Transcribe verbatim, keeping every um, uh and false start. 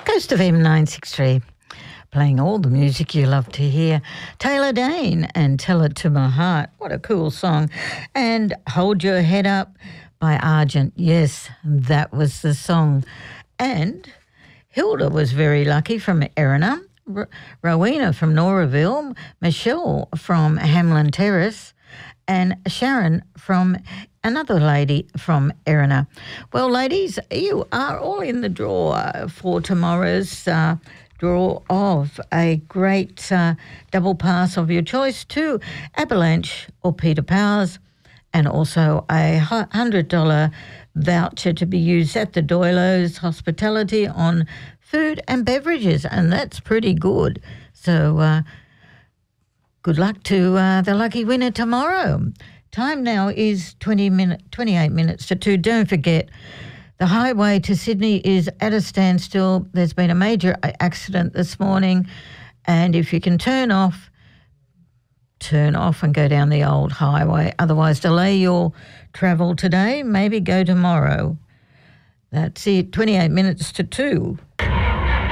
Coast of M nine sixty-three, playing all the music you love to hear. Taylor Dane and Tell It to My Heart. What a cool song. And Hold Your Head Up by Argent. Yes, that was the song. And Hilda was very lucky from Erina, R- Rowena from Noraville, Michelle from Hamlin Terrace, and Sharon from another lady from Erina. Well, ladies, you are all in the draw for tomorrow's uh, draw of a great uh, double pass of your choice to Avalanche or Peter Powers, and also a one hundred dollars voucher to be used at the Doilo's Hospitality on food and beverages, and that's pretty good. So uh, good luck to uh, the lucky winner tomorrow. Time now is twenty minute, twenty-eight minutes to two. Don't forget, the highway to Sydney is at a standstill. There's been a major accident this morning, and if you can turn off, turn off and go down the old highway. Otherwise, delay your travel today. Maybe go tomorrow. That's it, twenty-eight minutes to two.